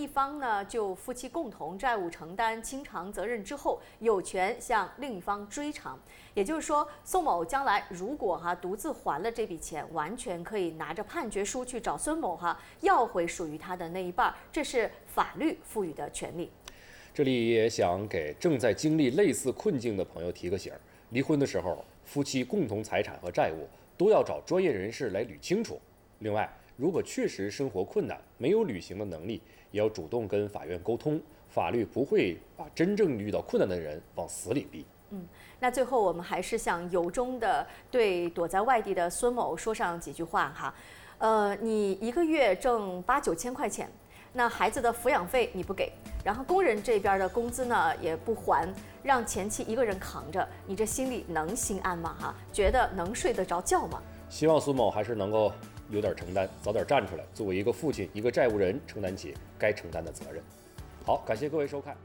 一方呢就夫妻共同债务承担清偿责任之后，有权向另一方追偿。也就是说，宋某将来如果独自还了这笔钱，完全可以拿着判决书去找孙某要回属于他的那一半，这是法律赋予的权利。 这里也想给正在经历类似困境的朋友提个醒：离婚的时候，夫妻共同财产和债务都要找专业人士来捋清楚。另外，如果确实生活困难，没有履行的能力，也要主动跟法院沟通，法律不会把真正遇到困难的人往死里逼。 那最后我们还是想由衷的对躲在外地的孙某说上几句话你一个月挣8、9千块钱，那孩子的抚养费你不给，然后工人这边的工资呢也不还，让前妻一个人扛着，你这心里能心安吗？觉得能睡得着觉吗？ 希望孙某还是能够有点承担，早点站出来，作为一个父亲、一个债务人，承担起该承担的责任。好，感谢各位收看。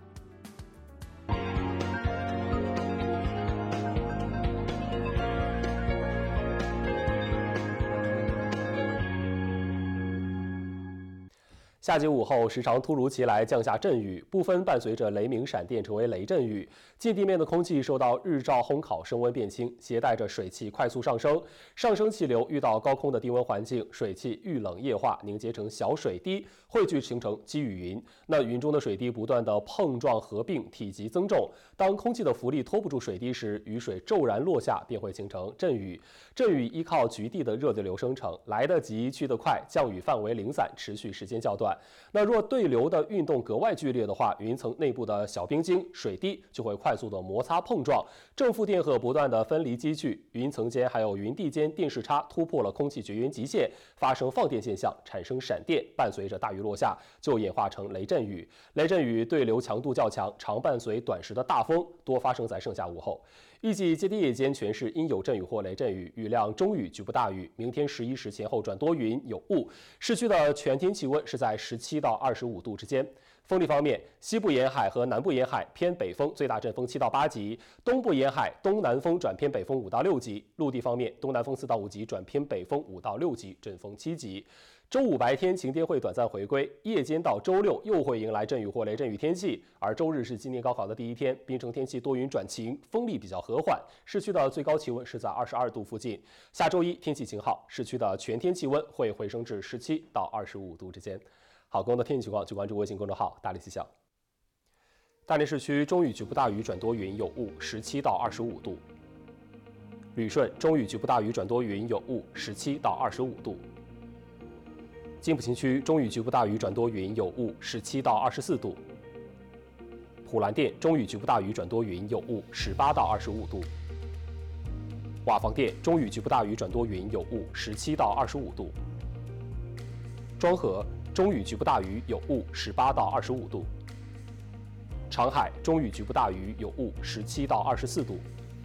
夏季午后，时常突如其来降下阵雨，部分伴随着雷鸣闪电，成为雷阵雨。近地面的空气受到日照烘烤，升温变轻，携带着水汽快速上升。上升气流遇到高空的低温环境，水汽遇冷液化，凝结成小水滴，汇聚形成积雨云。那云中的水滴不断的碰撞合并，体积增重。当空气的浮力拖不住水滴时，雨水骤然落下，便会形成阵雨。阵雨依靠局地的热对流生成，来得急，去得快，降雨范围零散，持续时间较短。那若对流的运动格外剧烈的话，云层内部的小冰晶、水滴就会快速的摩擦碰撞，正负电荷不断的分离积聚，云层间还有云地间电势差突破了空气绝缘极限，发生放电现象，产生闪电，伴随着大雨落下，就演化成雷阵雨。雷阵雨对流强度较强，常伴随短时的大风，多发生在盛夏午后。预计接地夜间全市应有阵雨或雷阵雨，雨量中雨，局部大雨。明天11时前后转多云有雾。市区的全天气温是在17到25度之间。风力方面，西部沿海和南部沿海偏北风，最大阵风7到8级；东部沿海东南风转偏北风5到6级。陆地方面，东南风4到5级转偏北风5到6级，阵风7级。周五白天晴天会短暂回归，夜间到周六又会迎来阵雨或雷阵雨天气，而周日是今年高考的第一天，滨城天气多云转晴，风力比较和缓，市区的最高气温是在22度附近。下周一天气晴好，市区的全天气温会回升至17到25度之间。好，更多的天气情况请关注微信公众号大力气象。大连市区中雨局部大雨转多云有雾，17到25度。旅顺中雨局部大雨转多云有雾，17到25度。金浦新区中雨局部大雨转多云有雾，17到24度。普兰店中雨局部大雨转多云有雾，18到25度。瓦房店中雨局部大雨转多云有雾，17到25度。庄河中雨局部大雨有雾，18到25度。长海中雨局部大雨有雾，17到24度。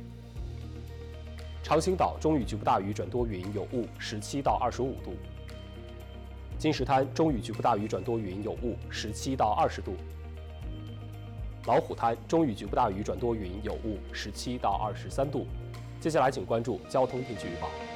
长兴岛中雨局部大雨转多云有雾，17到25度。金石滩中雨局部大雨转多云有雾，17到20度。老虎滩中雨局部大雨转多云有雾，17到23度。接下来请关注交通天气预报。